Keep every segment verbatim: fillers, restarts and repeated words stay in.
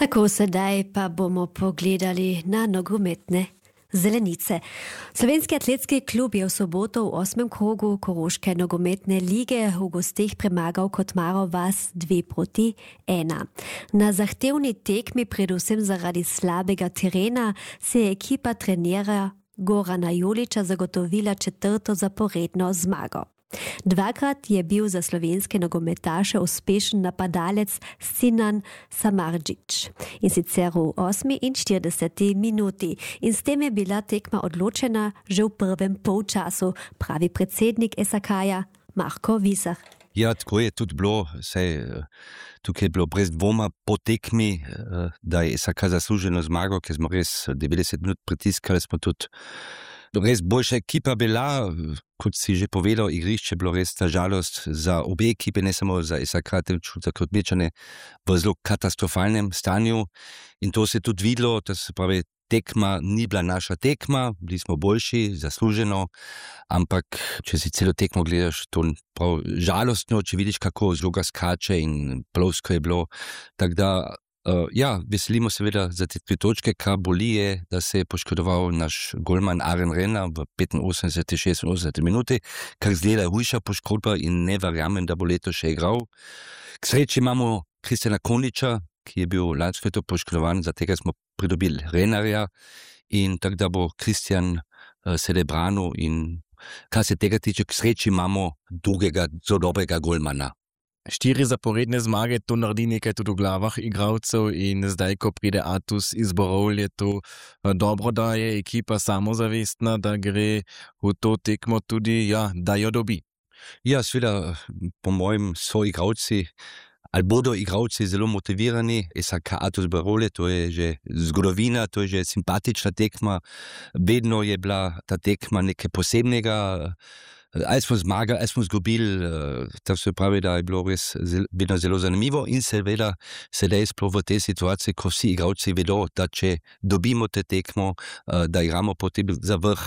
Tako sedaj pa bomo pogledali na nogometne zelenice. Slovenski atletski klub je v soboto v osmem krogu Koroške nogometne lige v gosteh premagal Kotmarov Vas dve proti ena. Na zahtevni tekmi, predvsem zaradi slabega terena, se je ekipa trenera Gorana Joliča zagotovila četrto zaporedno zmago. Dvakrat je bil za slovenske nogometaše uspešen napadalec Sinan Samardžić, in sicer v osmi in štirideseti minuti. In s tem je bila tekma odločena že v prvem polčasu, pravi predsednik S A K-ja Marko Visar. Ja, tako je tudi bilo, saj tukaj je bilo brez dvoma po tekmi, da je S A K zasluženo zmago, ker smo res devetdeset minut pritiskali, smo tudi res boljša ekipa bila, kot si že povedal, igrišče je bilo res na žalost za obe ekipe, ne samo za S A K, temveč za Kotmečane v zelo katastrofalnem stanju. In to se je tudi videlo, to se pravi, tekma ni bila naša tekma, bili smo boljši, zasluženo, ampak če si celo tekmo gledaš, to je prav žalostno, če vidiš, kako žoga skače in plovsko je bilo. Tako da, uh, ja, veselimo seveda za te tri točke, kar boli je, da se je poškodoval naš golman Aren Rena v petinosemdeseti šestinosemdeseti minuti, kar zgleda hujša poškodba in ne verjamem, da bo leto še igral. K sreči imamo Kristjana Koniča, ki je bil lansko leto poškodovan, zatega smo pridobili Renarja, in tako da bo Kristjan uh, sedaj branil, in kar se tega tiče, k sreči imamo drugega, zelo dobrega golmana. Štiri zaporedne zmage, to naredi nekaj tudi v glavah igralcev, in zdaj, ko pride Atus iz Borov, je to dobro, da je ekipa samozavestna, da gre v to tekmo tudi, ja, da jo dobi. Ja, seveda, po mojem so igralci, ali bodo igralci zelo motivirani. S A K Atus Barole, to je že zgodovina, to je že simpatična tekma, vedno je bila ta tekma nekaj posebnega. Ali smo zmagali, ali smo izgubili, to se pravi, da je bilo res vedno zelo zanimivo, in seveda sedaj sploh v tej situaciji, ko vsi igralci vedo, da če dobimo te tekmo, da igramo potem za vrh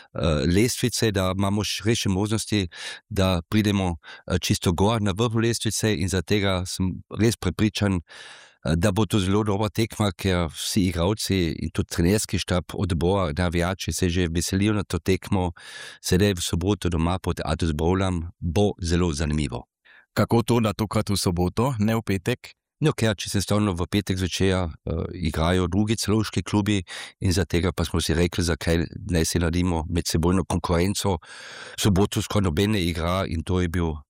lestvice, da imamo res še možnosti, da pridemo čisto gor na vrh lestvice, in za tega sem res prepričan, da bo to zelo dobra tekma, ker vsi igralci in tudi trenerski štab odbora, navijači se že veselijo na to tekmo. Sedaj v soboto doma pod Atus Bowlom bo zelo zanimivo. Kako to, da tokrat v soboto, ne v petek? No, ker če se stavno v petek zvečer uh, igrajo drugi celovški klubi, in za tega pa smo si rekli, zakaj ne si naredimo medsebojno konkurenco. V soboto skoraj nobene igra, in to je bil